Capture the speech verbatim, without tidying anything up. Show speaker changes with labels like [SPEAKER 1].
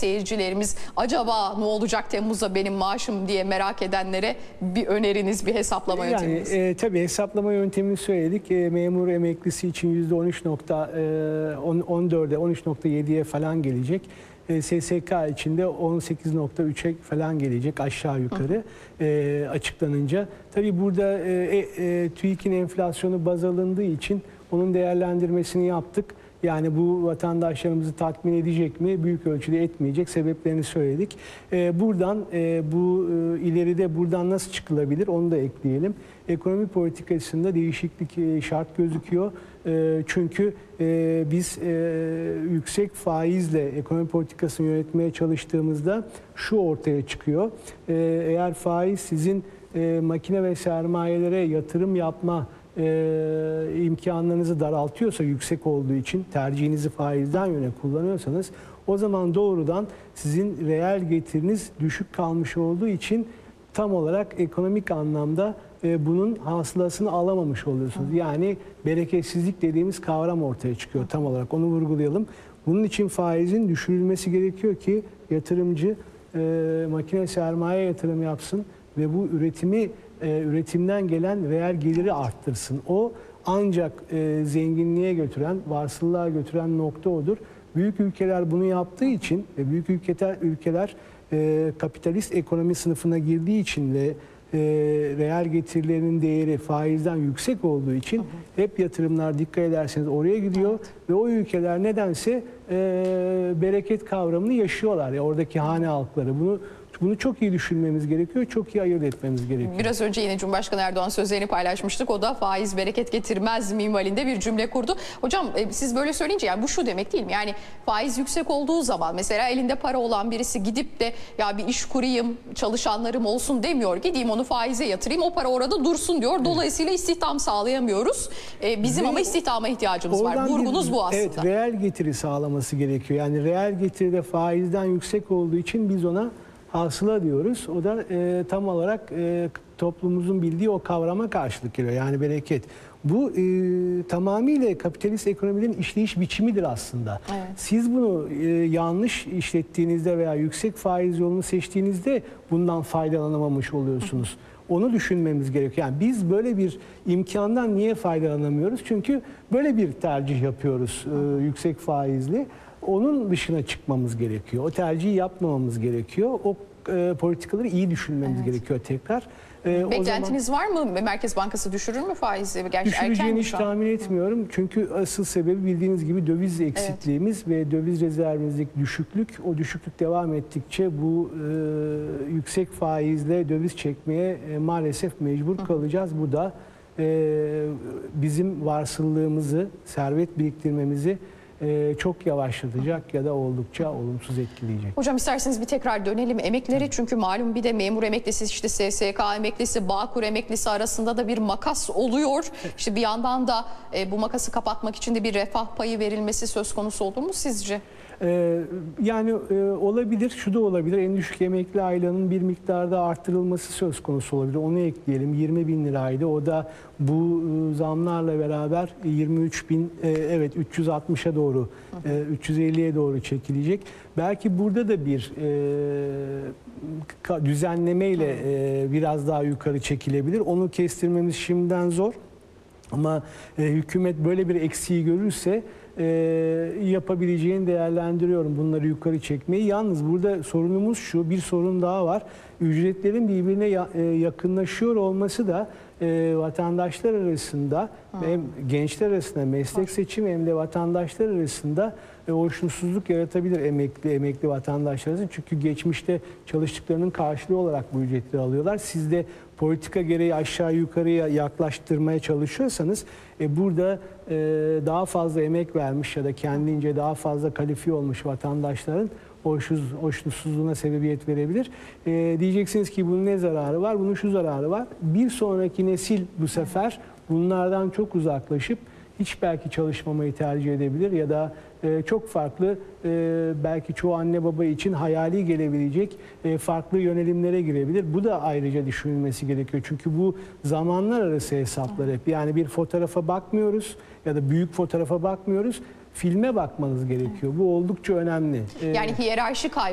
[SPEAKER 1] seyircilerimiz acaba ne olacak Temmuz'da benim maaşım diye merak edenlere bir öneriniz, bir hesaplama
[SPEAKER 2] yani,
[SPEAKER 1] yönteminiz.
[SPEAKER 2] E, tabii hesaplama yöntemini söyledik. E, memur emeklisi için yüzde on üç nokta on dörde on üç nokta yediye falan gelecek. E, S S K içinde on sekiz nokta üçe falan gelecek aşağı yukarı e, açıklanınca. Tabii burada e, e, TÜİK'in enflasyonu baz alındığı için onun değerlendirmesini yaptık. Yani bu vatandaşlarımızı tatmin edecek mi? Büyük ölçüde etmeyecek. Sebeplerini söyledik. Ee, buradan e, bu e, ileride buradan nasıl çıkılabilir? Onu da ekleyelim. Ekonomi politikasında değişiklik e, şart gözüküyor. E, çünkü e, biz e, yüksek faizle ekonomi politikasını yönetmeye çalıştığımızda şu ortaya çıkıyor. E, eğer faiz sizin e, makine ve sermayelere yatırım yapma E, imkanlarınızı daraltıyorsa, yüksek olduğu için tercihinizi faizden yöne kullanıyorsanız, o zaman doğrudan sizin reel getiriniz düşük kalmış olduğu için tam olarak ekonomik anlamda e, bunun hasılasını alamamış oluyorsunuz. Yani bereketsizlik dediğimiz kavram ortaya çıkıyor tam olarak, onu vurgulayalım. Bunun için faizin düşürülmesi gerekiyor ki yatırımcı e, makine sermaye yatırım yapsın ve bu üretimi E, üretimden gelen reel geliri arttırsın. O ancak e, zenginliğe götüren, varsıllığa götüren nokta odur. Büyük ülkeler bunu yaptığı için ve büyük ülkeler, ülkeler e, kapitalist ekonomi sınıfına girdiği için ve e, reel getirilerinin değeri faizden yüksek olduğu için hı hı. hep yatırımlar, dikkat ederseniz oraya gidiyor evet. ve o ülkeler nedense e, bereket kavramını yaşıyorlar ya, oradaki hane halkları. Bunu Bunu çok iyi düşünmemiz gerekiyor, çok iyi ayırt etmemiz gerekiyor.
[SPEAKER 1] Biraz önce yine Cumhurbaşkanı Erdoğan sözlerini paylaşmıştık. O da faiz bereket getirmez minvalinde bir cümle kurdu. Hocam siz böyle söyleyince yani bu şu demek değil mi? Yani faiz yüksek olduğu zaman mesela elinde para olan birisi gidip de ya bir iş kurayım, çalışanlarım olsun demiyor. Gideyim onu faize yatırayım, o para orada dursun diyor. Dolayısıyla istihdam sağlayamıyoruz. Ee, bizim Ve ama istihdama ihtiyacımız var. Vurgunuz bu aslında.
[SPEAKER 2] Evet, reel getiri sağlaması gerekiyor. Yani reel getiride faizden yüksek olduğu için biz ona hasıla diyoruz. O da e, tam olarak e, toplumumuzun bildiği o kavrama karşılık geliyor. Yani bereket. Bu e, tamamıyla kapitalist ekonominin işleyiş biçimidir aslında. Evet. Siz bunu e, yanlış işlettiğinizde veya yüksek faiz yolunu seçtiğinizde bundan faydalanamamış oluyorsunuz. Hı hı. Onu düşünmemiz gerekiyor. Yani biz böyle bir imkandan niye faydalanamıyoruz? Çünkü böyle bir tercih yapıyoruz e, yüksek faizli. Onun dışına çıkmamız gerekiyor. O tercihi yapmamamız gerekiyor. O e, politikaları iyi düşünmemiz evet. gerekiyor tekrar.
[SPEAKER 1] E, Beklentiniz o zaman, var mı? Merkez Bankası düşürür mü faizi? Gerçi
[SPEAKER 2] düşüreceğini hiç tahmin etmiyorum. Çünkü asıl sebebi bildiğiniz gibi döviz eksikliğimiz evet. ve döviz rezervimizdeki düşüklük. O düşüklük devam ettikçe bu e, yüksek faizle döviz çekmeye e, maalesef mecbur Hı. kalacağız. Bu da e, bizim varsıllığımızı, servet biriktirmemizi çok yavaşlatacak ya da oldukça olumsuz etkileyecek.
[SPEAKER 1] Hocam isterseniz bir tekrar dönelim emeklilere, çünkü malum bir de memur emeklisi, işte S S K emeklisi, Bağkur emeklisi arasında da bir makas oluyor. İşte bir yandan da e, bu makası kapatmak için de bir refah payı verilmesi söz konusu olur mu sizce?
[SPEAKER 2] Ee, yani e, olabilir, şu da olabilir. En düşük emekli aylığının bir miktarda arttırılması söz konusu olabilir. Onu ekleyelim. yirmi bin liraydı. O da bu e, zamlarla beraber yirmi üç bin, e, evet üç yüz altmışa doğru, e, üç yüz elliye doğru çekilecek. Belki burada da bir e, düzenlemeyle e, biraz daha yukarı çekilebilir. Onu kestirmemiz şimdiden zor. Ama e, hükümet böyle bir eksiği görürse e, yapabileceğini değerlendiriyorum, bunları yukarı çekmeyi. Yalnız burada sorunumuz şu, bir sorun daha var. Ücretlerin birbirine ya, e, yakınlaşıyor olması da e, vatandaşlar arasında, hmm. hem gençler arasında meslek seçimi hem de vatandaşlar arasında e, hoşnutsuzluk yaratabilir emekli emekli vatandaşlar arasında. Çünkü geçmişte çalıştıklarının karşılığı olarak bu ücretleri alıyorlar. Siz de politika gereği aşağı yukarıya yaklaştırmaya çalışıyorsanız e, burada e, daha fazla emek vermiş ya da kendince daha fazla kalifiye olmuş vatandaşların hoşsuz, hoşnutsuzluğuna sebebiyet verebilir. E, diyeceksiniz ki bunun ne zararı var? Bunun şu zararı var. Bir sonraki nesil bu sefer bunlardan çok uzaklaşıp hiç belki çalışmamayı tercih edebilir ya da e, çok farklı, e, belki çoğu anne baba için hayali gelebilecek e, farklı yönelimlere girebilir. Bu da ayrıca düşünülmesi gerekiyor. Çünkü bu zamanlar arası hesaplar hep. Yani bir fotoğrafa bakmıyoruz ya da büyük fotoğrafa bakmıyoruz. Filme bakmanız gerekiyor. Bu oldukça önemli.
[SPEAKER 1] Yani hiyerarşi kaybı.